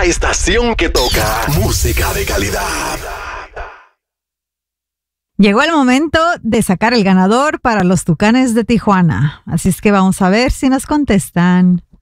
la estación que toca música de calidad. Llegó el momento de sacar el ganador para los Tucanes de Tijuana. Así es que vamos a ver si nos contestan.